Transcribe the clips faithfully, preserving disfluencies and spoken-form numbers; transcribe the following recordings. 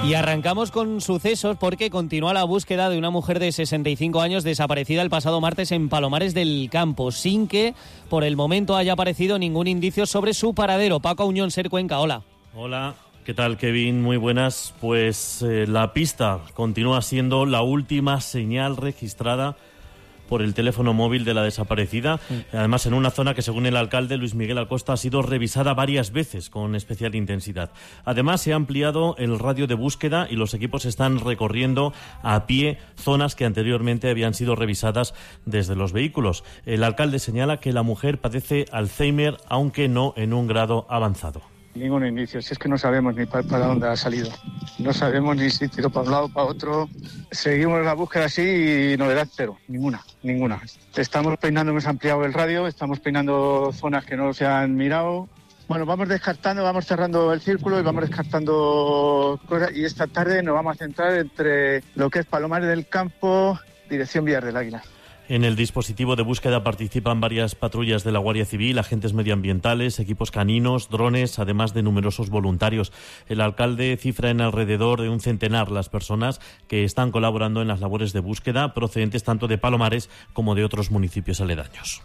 Y arrancamos con sucesos porque continúa la búsqueda de una mujer de sesenta y cinco años desaparecida el pasado martes en Palomares del Campo, sin que por el momento haya aparecido ningún indicio sobre su paradero. Paco Auñón, Ser Cuenca, hola. Hola, ¿qué tal, Kevin? Muy buenas. Pues eh, la pista continúa siendo la última señal registrada por el teléfono móvil de la desaparecida, mm. además en una zona que, según el alcalde Luis Miguel Acosta, ha sido revisada varias veces con especial intensidad. Además, se ha ampliado el radio de búsqueda y los equipos están recorriendo a pie zonas que anteriormente habían sido revisadas desde los vehículos. El alcalde señala que la mujer padece Alzheimer, aunque no en un grado avanzado. Ningún indicio, si es que no sabemos ni para, para dónde ha salido. No sabemos ni si tiró para un lado o para otro. Seguimos la búsqueda así y novedad cero, ninguna, ninguna. Estamos peinando, hemos ampliado el radio, estamos peinando zonas que no se han mirado. Bueno, vamos descartando, vamos cerrando el círculo y vamos descartando cosas. Y esta tarde nos vamos a centrar entre lo que es Palomares del Campo, dirección Villar del Águila. En el dispositivo de búsqueda participan varias patrullas de la Guardia Civil, agentes medioambientales, equipos caninos, drones, además de numerosos voluntarios. El alcalde cifra en alrededor de un centenar las personas que están colaborando en las labores de búsqueda, procedentes tanto de Palomares como de otros municipios aledaños.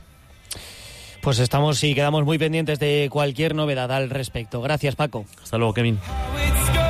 Pues estamos y quedamos muy pendientes de cualquier novedad al respecto. Gracias, Paco. Hasta luego, Kevin.